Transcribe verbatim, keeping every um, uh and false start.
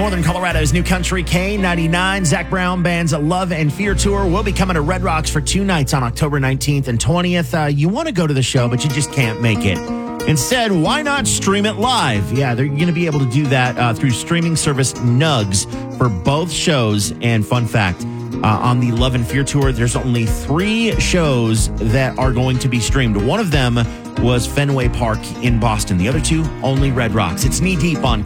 Northern Colorado's New Country K ninety-nine. Zach Brown Band's Love and Fear Tour will be coming to Red Rocks for two nights on October nineteenth and twentieth. Uh, you want to go to the show, but you just can't make it. Instead, why not stream it live? Yeah, they're going to be able to do that uh, through streaming service Nugs for both shows. And fun fact, uh, on the Love and Fear Tour, there's only three shows that are going to be streamed. One of them was Fenway Park in Boston. The other two, only Red Rocks. It's Knee Deep on